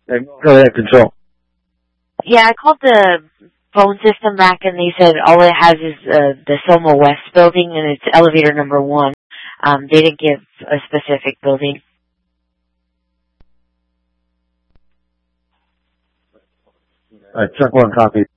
Hey, go ahead, Control. Yeah, I called the phone system back and they said all it has is the Soma West building and it's elevator number 1. They didn't give a specific building. All right, check 1 copy.